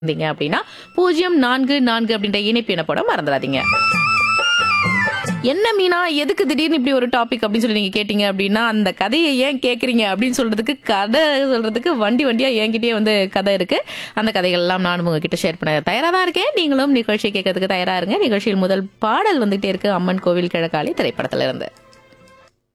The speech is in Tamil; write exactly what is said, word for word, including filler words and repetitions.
இருந்தீங்க அப்படின்னா பூஜ்ஜியம் நான்கு நான்கு அப்படின்ற இணைப்பு என போட மறந்துடாதீங்க. என்ன மீனா எதுக்கு திடீர்னு இப்படி ஒரு டாபிக் அப்படின்னு சொல்லி நீங்க கேட்டீங்க அப்படின்னா, அந்த கதையை ஏன் கேட்குறீங்க அப்படின்னு சொல்றதுக்கு கதை சொல்றதுக்கு வண்டி வண்டியா என்கிட்டயே வந்து கதை இருக்கு. அந்த கதைகள் எல்லாம் நானும் உங்ககிட்ட ஷேர் பண்ண தயாரா தான் இருக்கேன். நீங்களும் நிகழ்ச்சியை கேட்கறதுக்கு தயாரா இருங்க. நிகழ்ச்சியில் முதல் பாடல் வந்துகிட்டே இருக்கு, அம்மன் கோவில் கிழக்காளி திரைப்படத்துல இருந்து.